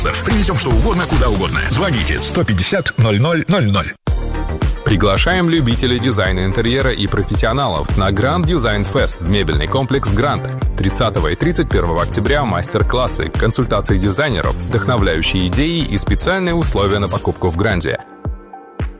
Привезем что угодно, куда угодно. Звоните 150-00-00. Приглашаем любителей дизайна интерьера и профессионалов на Grand Design Fest в мебельный комплекс «Гранд». 30 и 31 октября мастер-классы, консультации дизайнеров, вдохновляющие идеи и специальные условия на покупку в «Гранде».